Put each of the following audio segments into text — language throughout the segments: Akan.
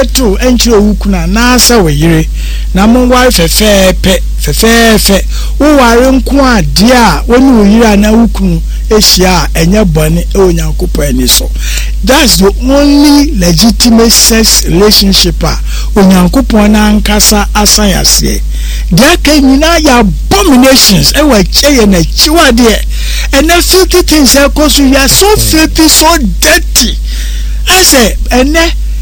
settle enchiro wukuna na asa weyire na mo ware fefefe wo ware nko ade a woni oyire na wukunu ehia enye bone e onyankopon ani so. That's the only legitimate sex relationship onyankopon na ankasa asanyase. There can ya abominations e wa cheye na chiwade and the filthy things because we are so filthy, so dirty. I say and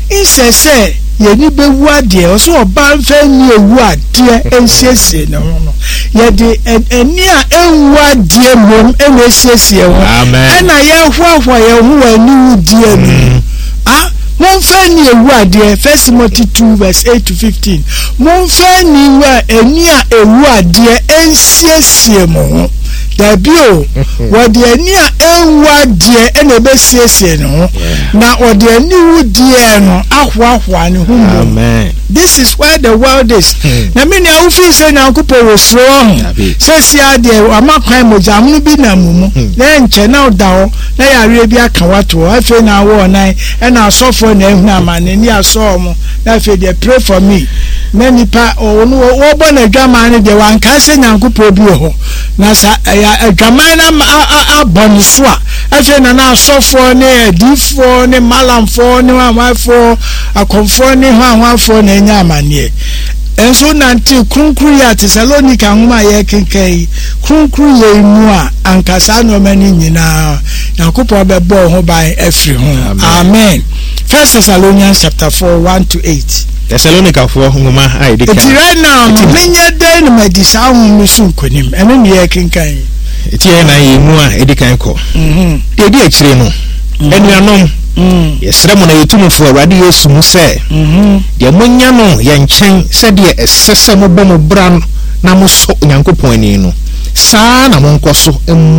say yeni bewu ade o so oba nfa ni ewu ade ensiesie no no ye de eni a ewu ade mom ensiesie ho na ye hwahwa ye hu ani die ni mon fa ni ewu ade 1 Timothy 2 verse 8 to 15 mon fa ni wa eni a ewu ade ensiesie mo da bio wodi ani a ewu ade ene besiesie no na wodi ani wudie no ahwahwa ne hu. Amen. This is where the world is. Na me na ufi se nyankopo wo so se sia de amakwan mojamu bi na mumu na enche na odawo na yare bi aka wato afi na wo nan e na asofo na ehuna amane ni aso mo na afi de pray for me na nipa wo bo na dwama ne de wanka se nyankopo bi ho na sa adwaman na abonso a afi na asofo ne adifo ne malamfo ne wamafo akonfo ne hwanfo na nya amane enso nanti kunkuru ya Thessalonica homa ye kenkai kunkuru ye mu a ankasa no mani nyina Yakobo bebo ho ban afri ho. Amen. 1 Thessalonians chapter 4 1 to 8. Thessalonica 4 homa ai de kan. Eti right now menya den ma di sa hu musu nkonim ene ne ye kenkai. Eti na ye mu a edikan ko. De di akire no. Enuanom yesre mo na yetumfo awade Yesu mu se de monya no ye nchen se de esese mo bom bra na mo so Nyankopon ani no saa na mo nkoso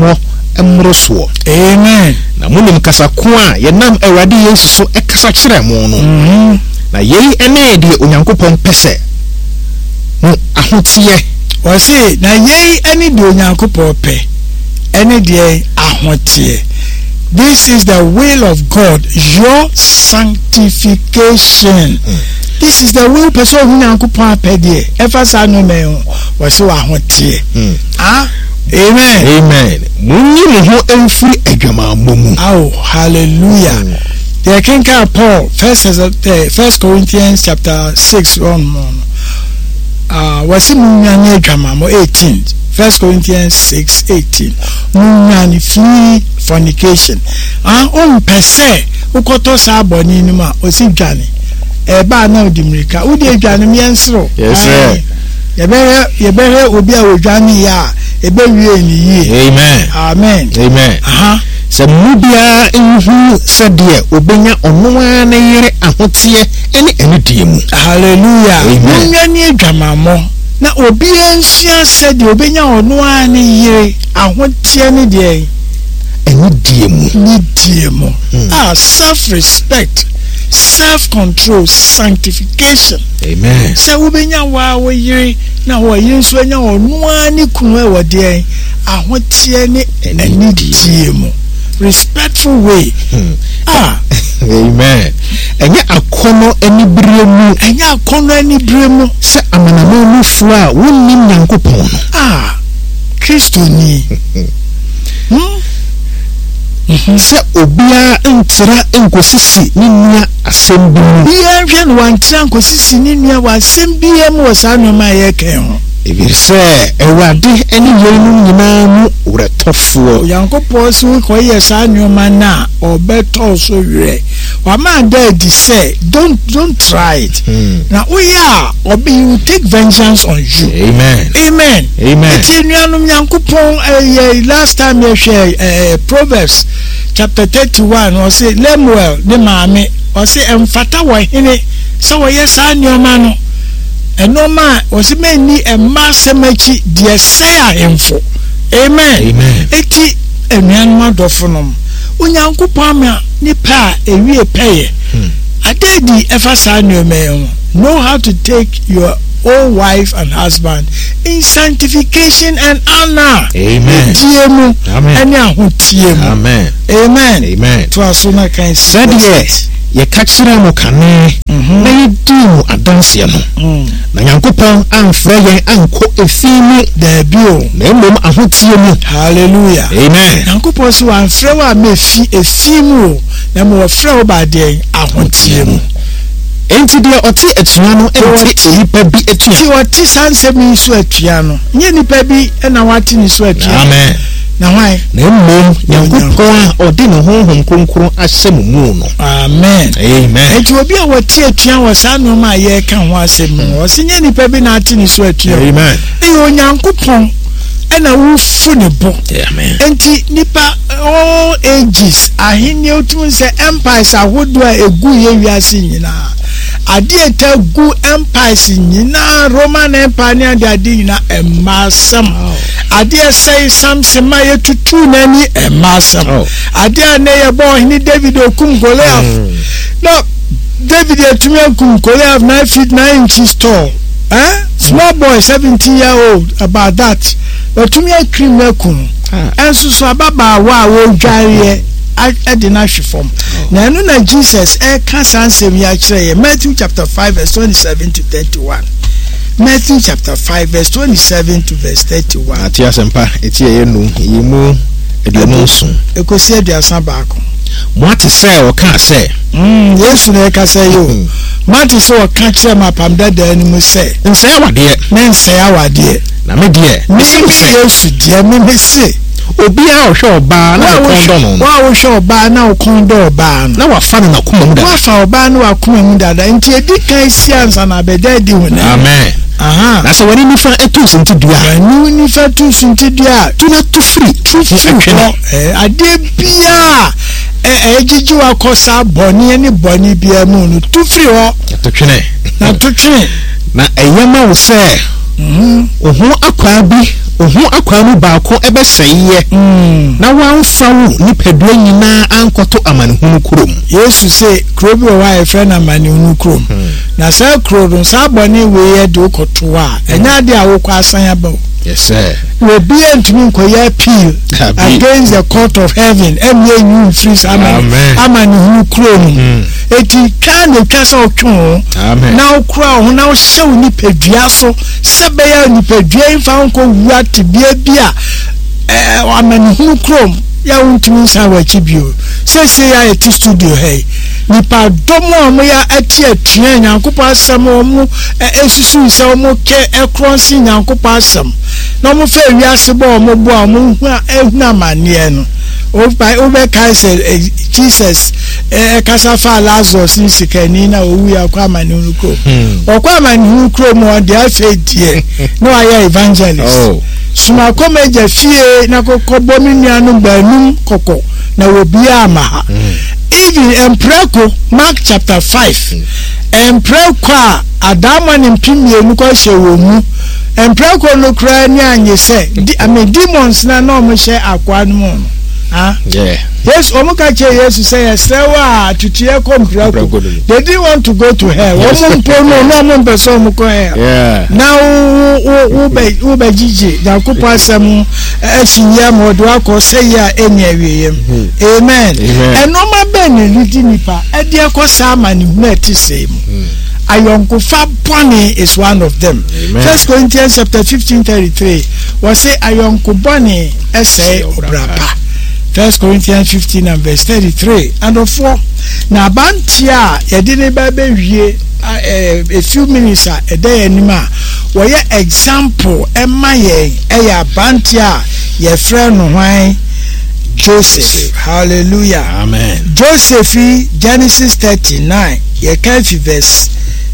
emmro so. Amen. Na mo nim kasa ko a ye nam awade Yesu so ekasa kire mo no na yei ene de Onyankopon pese mo ahotie o se na yei ene de Onyankopon pe ene de ahotie. This is the will of God, your sanctification. This is the will person who nyankopon apede efa sa no me o se wa hotie. Amen. Amen. Munyi mo ho emfiri adwama momu. Oh, hallelujah. The King Paul, 1 Corinthians chapter 6 wasi munyane adwama mo 18. 1 Corinthians 6:18. Munyane free fornication. Pese ukoto sa aboni ni ma osi dwane. Ba na odimrika. Udi dwane mi ensro. Yes sir. Yebere obi a odwane ya ebewie ni yi. Amen. Amen. Amen. Se mubia enhu se de obenya ono ana yere ahotie ene die mu. Hallelujah. Munyane adwamamo. Na obi ensia said the obenya ono ani yire ahotie ne de eni die mu self respect, self control, sanctification. Amen. Se obenya wa wo yire na wo yire nso enya ono ani kunu e wode ahotie ne eni die mu respectful way. Amen. Enye akono eni bremu se amanamo mu fua wonni Nyankopon. Kristo ni. Se obia ntira enkosisi ni nua asem bi. Bia hwe no wantira enkosisi ni nua wa asem bi em wo sa no ma ye kan ho. Ebirse ewade eni yenu nyina mu uretofo. Yankopon so ko ye sa nyoma na obeto so wire. Wa man there say don't try it. Now we are obi you take vengeance on you. Amen. Amen. Amen. Eti nuanum Yankopon last time you share Proverbs chapter 31 or say Lemuel the mame or say emfata wa hene so we yes anyoma no enoma o se mani emma semachi de say info. Amen. Amen. Eti enuanum adofonom Onyankopon ma nipa ewie peye adedi efa sa nyome know how to take your own wife and husband in sanctification and honor. Amen. Amen. Amen. Amen. Amen. To asuna kan said ye kakira mo kane na mu adanse no na Nyankopɔn amfrɛ yɛn anko efi mu debio na mmom ahotie mu. Hallelujah. Amen. Nyankopɔn so amfrɛ wa mefi efi mu na mo frɛ wo ba de ahotie mu. Enti de ɔte atua no enti nipa bi atua. Ti ɔte sansɛm yi so atua no. Nye nipa bi na wate ni so atua. Amen. Na why? Na mmom Nyankopɔn a ɔde ne honhom kronkron ahyɛ mu no. Amen. Amen. Enti obi a wɔte atua wɔ saa no ma yɛ ka ho asɛm no. Ɔse nye nipa bi na ate ni so atua. Amen. Nyankopɔn ena wufu ne bo. Amen. Enti nipa all ages ahini otum se empires ahodo a egu ye wiase nyina. Ade eta gu empires nyina Roman Empire ne ade nyina emasam. Ade sei Samson ma yetutu nani emasam. Ade ane ye bo hini David okum Goliath. No, David etumi okum Goliath 9 feet 9 inches tall. Small boy 17-year-old about that. But to me a cream welcome. And so ababa wa wo dware e na hwefom. Na no na Jesus can answer me actually Matthew chapter 5 verse 27 to 31. Matthew chapter 5 verse 27 to verse 31. Atia sempa eti yenu yimu eduonso. Ekosi aduasa baako. Mo ate sɛ ɔka sɛ Yesu na ɛka sɛ yo mate sɛ ɔka kyerɛ mapam dada anim sɛ nsɛe awadeɛ na nsɛe awadeɛ na me deɛ mesim sɛ Yesu deɛ me se obiara ɔhwɛ ɔbaa na ɔkɔndɔ no wa wohwɛ ɔbaa na ɔkɔndɔ ɔbaa no na wafa no nakoma mu dada wafa ɔbaa no wakoma mu dada nti edi kan si ansa na bɛda di ho na amen na sɛ wani nifa etu sunti dua wani nifa tu sunti dua tu na tu free ade bia ejiji wa kosa boni ni boni bia mu no tu free ho to twene na eyama wo sɛ ohu akwa mu baako ebesɛyɛ na wanfa wo nipadua nyina ankoto amanehunu kurom Yesu sɛ kuro bi wa efre na amanehunu kurom na sɛ kuro no sa boni we ye de okoto a enya de awokɔ asan aba. Yes sir. We be entering koya appeal against the court of heaven. You free amani hu krom. Eti twa na twa so otwo. Now kura ho now show ni pedua so sebeya ni pedua imfa nko wua tibia bia amani hu krom ya untumi sa wachibio. Say ya eti studio hey. Nipa domo omo ya ati atue Nyankopɔn asɛm omo esusu se omo ke ekronsi Nyankopɔn asɛm na omo fa wiase bo omo bo omo hu ehuna mane no obe kai se Jesus kasa fa Lazarus nsikani na owu ya kwa mane nuko okwa mane nuko mo de afedie no aye evangelist suma komeje fie na kokobɔ mi nuanu banum kokɔ na obi ama even empreko Mark chapter 5 empreko adama ni mpimie nuko hye wo mu empreko no kra ni anye se demons na no mo hye akwa no mo yes omuka che Yesu say esrewa tutie kompreko they didn't want to go to hell no mo mpeso mo ko hell now ube jiji Yakobo asem ehia mo do akọ say ya eniawiyem amen enoma be ne lidi nipa e de akosa amani net say ayonkofa boni is one of them. 1 Corinthians chapter 15:33 was say ayonkoboni essay obrapa. 1 Corinthians 15 and verse 33 and of 4 na bantia yedine ba wie a few minutes a day anima wo ye example emaye eya bantia ye friend no hwan Joseph. Hallelujah. Amen. Joseph Genesis 39 ye kan fi verse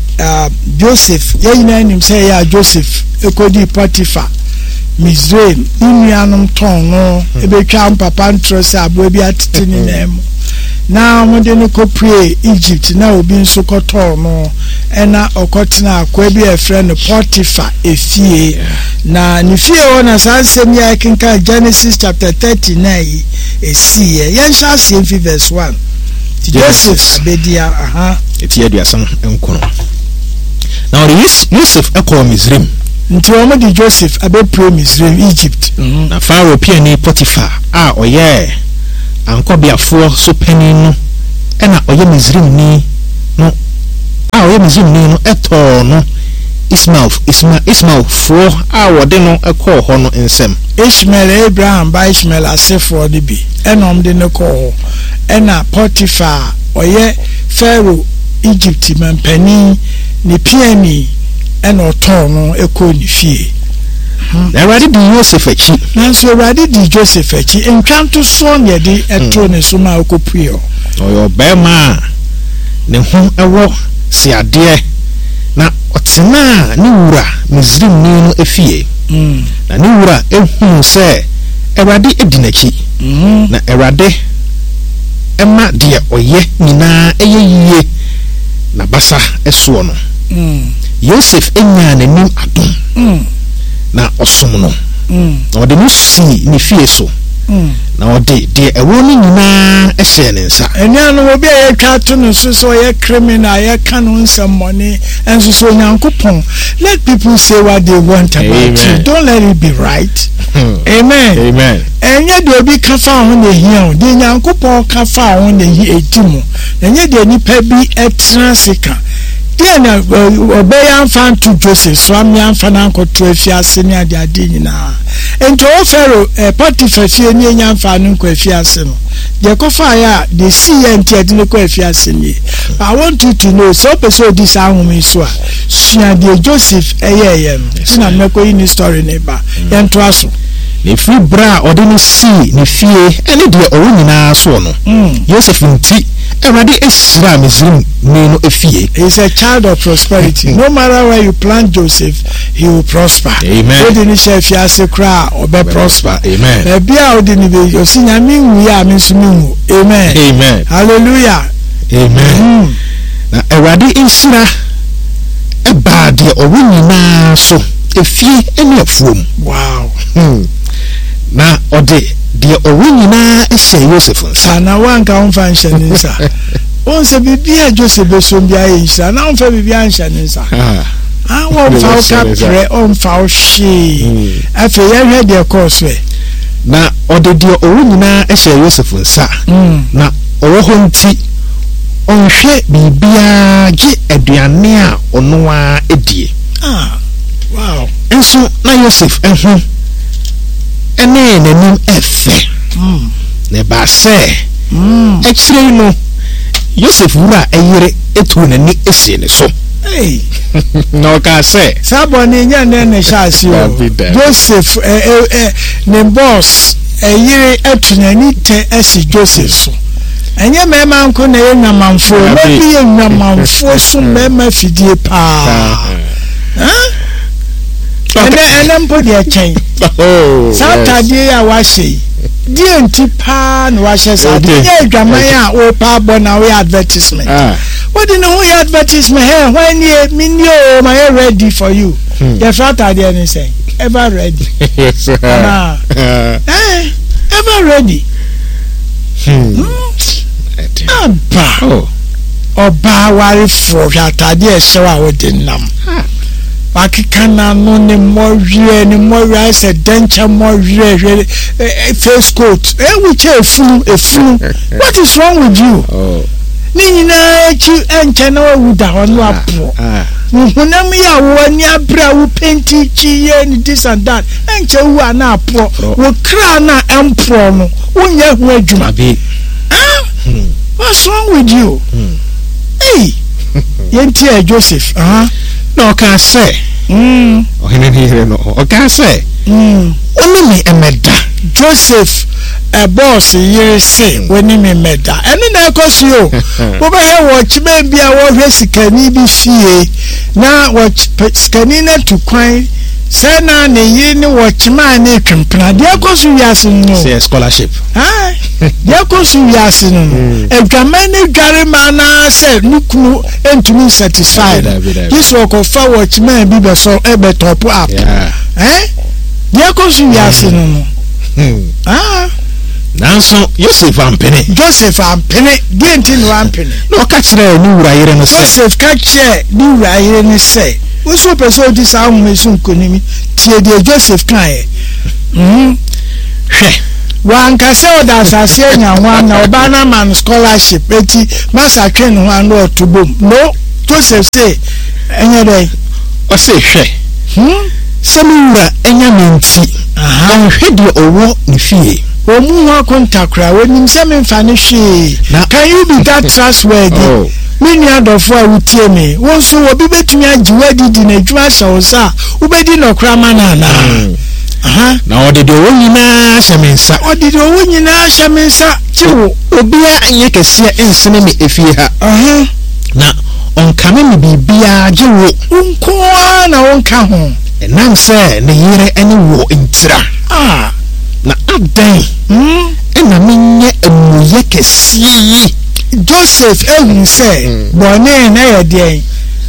Joseph ye ina nim say ya Joseph ekodi Potiphar Mizraim inuanom ton no ebetwa papa ntro se abo bi atete ni nam na mo de ne ko pray Egypt na obi nso koto no ena okotena akwa bi efre no Potiphar efie na ne fie wona sansem ya kinka Genesis chapter 39 esie yen sha se verse 1 Joseph bedia etie aduasan enkono na Yusuf ekọ Mizraim nti omo di Joseph abe pray Mizraim Egypt na Pharaoh pia ni Potiphar oye ankobiafo so panin no ena oye Mizraim ni no a o ye Misrim ni no eto no Ismail fo a wode no ekọ ho no ensem Ishmael Abraham ba Ishmael asefo de bi enom de ne kọ ho ena Potiphar oye Pharaoh Egypt mampani ne piani ena oto no ekọ ni fie Erade di Joseph achi nanso erade di Joseph achi entwanto so ne de eto ne so ma okopuo oyo bema ne ho ewo si ade na otena ne wura Misrim ni no efie na ne wura ehun se Erade edinachi na Erade ema de oye nyina eyeye na basa eso no Joseph enya nanim adom na osum no na ode musi ni fie so na ode de ewo ni nyina ehye ne nsa enya no obi a yetwa to no so ye criminal ye kan nsem money enso so Nyankopon let people say what they want about you, don't let it be right. Amen. Enye de obi ka fa ho na hia o de Nyankopon ka fa ho na hi edimu enye de nipa bi etra sika na obeya fan to Joseph so am yan fan ankoto afiase ne ade nyina ento Pharaoh Potiphar fie ne yan fan nko afiase no de ko fa ya de see enti ade ne ko afiase ni. I want you to know so person this ahome so a sua de Joseph eye no na meko yi ni story ne ba yan to aso ne free bra ode ne see ne fie ene de owo nyina so no Joseph nti Erade esra Misrim ni no efie. He's a child of prosperity. No matter where you plant Joseph, he will prosper. Amen. Odini chef ya se kra obe prosper. Amen. Na bia odini be osinya minwu ya mensumu. Amen. Amen. Hallelujah. Amen. Na Erade esra eba de owunyina so efie ene afuom. Wow. Na ode de owunyina ehye Joseph nsa na wanka onfa nhye nsa onse bibia Joseph besombia yinsa na onfa bibia nhye nsa wonfa ka pre onfa hye afa yehwe de course na ode de owunyina ehye Joseph nsa na owo ho nti onhwe bibia gi aduane a ono a edie wow enso na Joseph ehun ene nanim efe ne ba se ekire no Joseph wura eyire etu nani esi ne so no ka se saboni nya ne shasi o Joseph ne boss eyire etu nani te esi Joseph so enye mema nko na ye nyamanfo mebi ye nyamanfo so mema fidie pa ene mpo de chen Saturday ya washe die nti pa na washe Saturday ye dwaman a o pa bo na we advertisement what do know we advertisement here when you mean you my ready for you the Saturday any say ever ready yes ever ready oba wari for Saturday e show a we din nam Pakikana no ne more se denture more face coat which a fool what is wrong with you Nina chi enche na wuda hono apo hunam ya wo ni abra wo penti chi ye ni this and that enche wu ana apo wo kra na empro no wonye hu adwuma what's wrong with you hey yenti Joseph no can say ohene here no o can say only emeda Joseph a boss here say when me meda eno na ekosi o wo be he watch me bia wo hwe sikani bi fie na watch sikani na to kwan say na ne yi ni watch man na twempna de ekosi wiase no say scholarship de ekosi wiase no edwama ne dware ma na say nukunu entumi satisfied this work of watch man bi be so e be top up de ekosi wiase no nanso Joseph ampene die nti no ampene no ka kire ni wura yire no say Joseph ka kire ni wura yire ni say wo so person di sa ahun esu nkonimi tie de Joseph kan hwe wan ka se o da asase anya ho na oba na man scholarship eti masa twen ho anu otubom no Joseph say enye dey o say hwe Samura enya menti hwe de owo ne fie omu ho kontakra wonim se me mfa ne hwe can you be that trustworthy me nia dofo a wutie me won so obi betumi agiwa didi na adwuma shawsa ubedi nokra mana na na odede owo nyina hyemensa hyemensa chiwo obia anye kese ensene me efie ha na onkame me bibia giwo unko na wonka ho enam se ne yire ene wo ntira na adan ena menye emuye kese yi Joseph ehun say bone na yede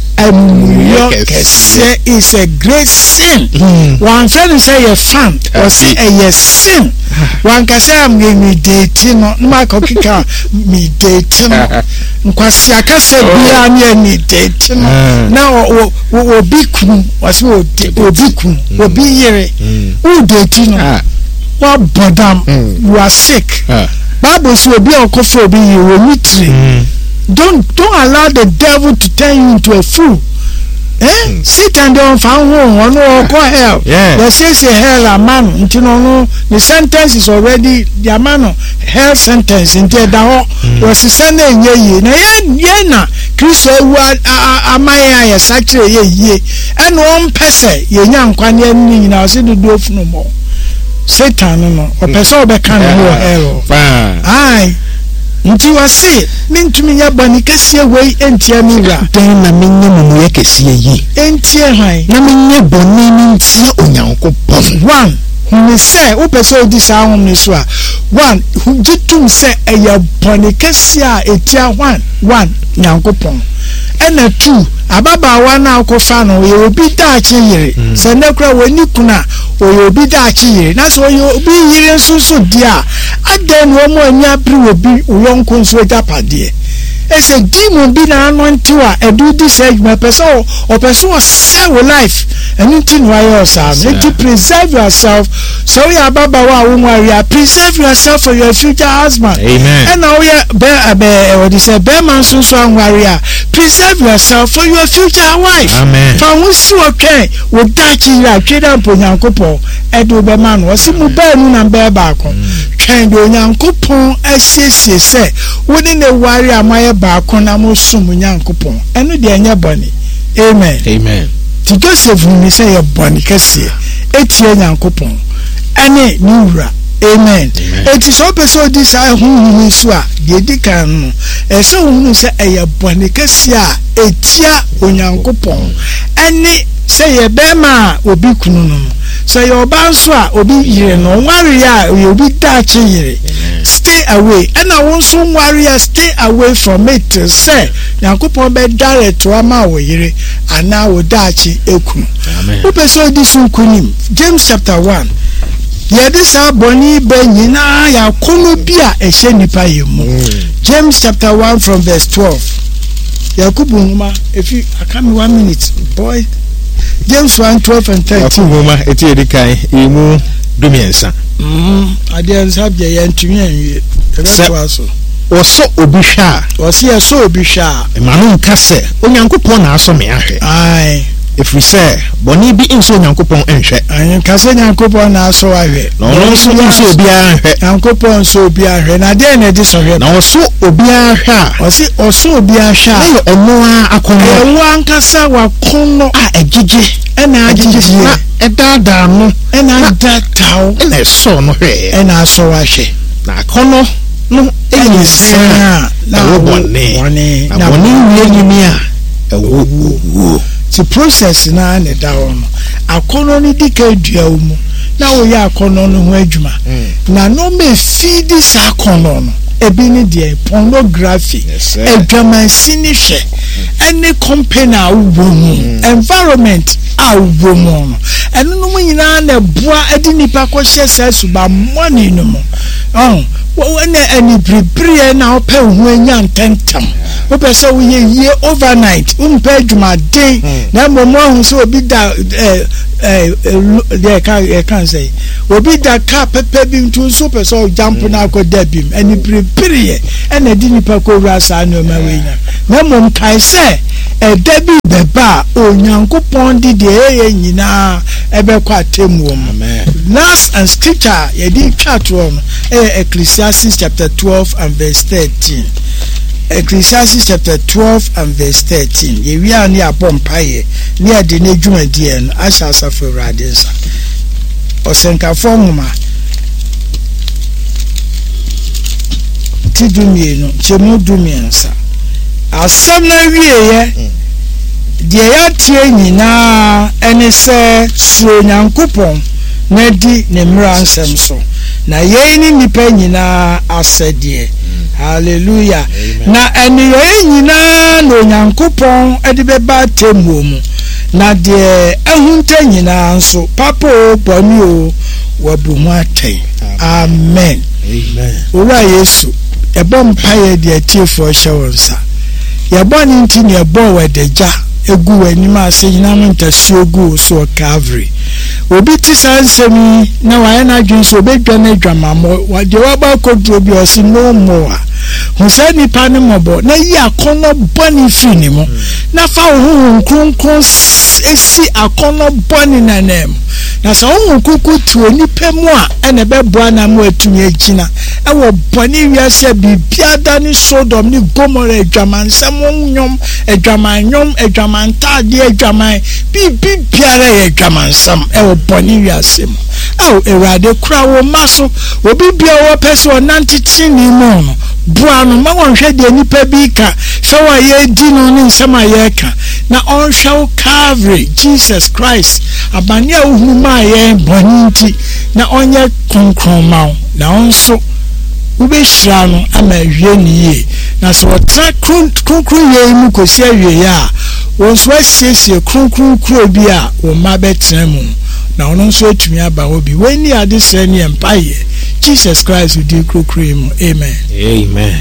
emuye kese is a great sin. One friend say your fan or say a sin. One can say me dating no ma ko kika me dating no nkwasi akase bia me me dating no na obi kun wase obi kun obi yere who dating no what bodam you are sick. Bible says obi okofu obi you mitri. Don't allow the devil to turn you into a fool. Satan don't find one or go hell. They say hell a man until no the sentence is already the man hell sentence in the was Sunday ye na Christ amaya sature ye and one person ye young kwanya na say the do no more. Satan no o person be kan no hell. Aye. Nti wase mentumi ya bani kese wei entia mira den na menye mumu kese yi entia han na menye boni ntia onyankopon one huni se wo pese odi sa ahom ni so a one jitum se eya bani kese a etia one nyankopon ena two ababawa na akofa no ye obi da achiyire se nekra wani kuna obi da achiyire na so obi yire susu dia aden wo mo anya pri obi uyonko nso japade ese demon bi na anointing a edu this segment person or person save life anything why yourself let you preserve yourself so ya ababawa wo area preserve yourself for your future husband. Amen. And now ya what you say be man so area preserve yourself for your future wife. Amen. For we see okay we dachi ya tweda ponyankopon edu be man wo si mu ba nu na be ba ko twen do nyankopon asiesie se woni ne wari amaye ba ko na mo sum nyankopon enu de anya boni. Amen. Ti Joseph ni say ye boni kase etie nyankopon ene ni wura. Amen. It is so person this I who so a de dikan no e so hu say eye boni kase a etia onyankopon ene say ye be ma obi kunu no say your banso a obi yire no wari a obi dachi yire stay away and I want some warrior stay away from it say nyankopon be direct to ama wo yire ana wo dachi ekunu. Amen. Who person this kunim James chapter 1 this boni be nyina ya kono bia ehye nipa yemu. James chapter 1 from verse 12. Yakubu nguma if you I come 1 minute boy. James 1:12 and 13. Yakubu nguma eti edikan emu dumiensa. Ade nsabye ya ntumi anwie. Ebe aso. Oso obi hwa. Osi eso obi hwa. Emanu nka se onyankopon na aso me ahwe. Ai. If we say boni bi inso nyankopon enhwe. Ayin ka se nyankopon na aso ahwe. Na ono so inso obi ahwe. Nyankopon so obi ahwe. Na de na di so hwe. Na oso obi ahwa. Osi oso obi ahwa. Na ono akono. Ewo ankasa wa kono a egige. Ena agige. Na edada no. Ena dataw. Ena eso no hwe. Ena aso wa hwe. Na akono no enyisa. Na wobone. Na boni wie nyimi a ewo. The process na ne da ono akono ni dika dua mu na wo ya akono no ho adwuma na no me feed this akono no ebi ni de pornography adwuma sini hwe any company awumu environment awumu no eno no nyina na bua edi nipa ko hye suba money no mo when any prepare na ope hu anya ntentam o pese wo ye overnight umpe dwuma den na momo hu so obi da they can say obi da car pepe bim to super so jump na akoda bim ani prepare and e di nipa ko rasa no ma we nya na mom kai say e da bi beba onyankopon di de eye nyina ebe kwa temu amen. Last and scripture ye di chat one Ecclesiastes chapter 12 and verse 13. Ecclesiastes chapter 12 and verse 13. Ye wi ani abompaye ni ade na dwumadi en asha safo radinsa osenka formuma ti dumienu chemu dumiensa asam na wieye de ya tie nyina ene se suro nyankopon na di ne mra ansem so na ye ni nipa nyina asede hallelujah. Amen. Na ene ye nyina no nyankopon ede beba temu mu na de ehunta nyina nso papo boni o wabumu aten amen. Amen. Ora Yesu ebom paye de atiefo hyewonsa yeboni ntini ebo wedeja egu wanima ase nyina ntasi ogu so Calvary obi ti sansemi na waye na dwunso obedwa na dwamamo wade waba kodro bi osi no more hosa nipa ne mobo na yi akono boni fini mo na fa ohun kronkron esi akono boni na nem na sa ohun kuku tu nipa mu a ene beboa na mu atumi agina ewo boni wiase bibia da ni Sodom ni Gomorrah adwaman samonyom adwamanyom adwamantade adwaman biara ye adwaman sam ewo boni wiase mu erade kura wo maso obi bia wo pese onantiti ni mu no buano ma wonhwe de nipa bi ka so wa ye di no ni nsema ye ka na onhwe Calvary Jesus Christ abane ohuma ye boninti na onye konkron ma na onso ubehira no ama hwie ni ye na so tra konkron ye mu kosi awie ya wonso asiesie konkron kuro bi a wo ma betra mu na ono nso etumi aba obi weni ade sɛ ne empire Jesus Christ will do cream. Amen. Amen.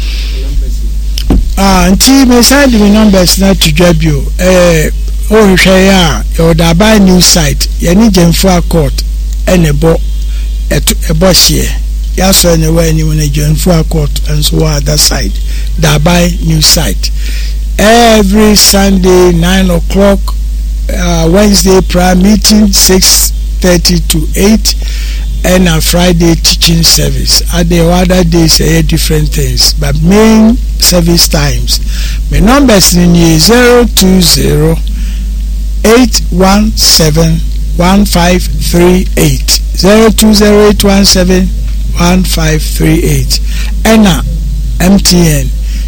Until me send me numbers not to grab you. Oh, share your buy new site. You need Jenfua court and a boss here. Yes, anyway, you want a Jenfua court and so other side. Buy new site. Every Sunday 9 o'clock. Wednesday prayer meeting 6:30 to 8. And a Friday teaching service. At the other days, different things, but main service times. My numbers in here 020-817-1538. 020-817-1538. And MTN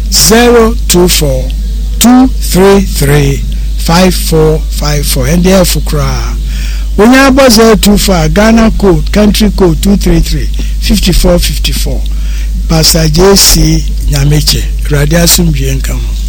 024-233-5454. And there for cry. When you have 024 Ghana code, country code 233-5454. Pastor JC Nyameche, Radiasum Bienkamu.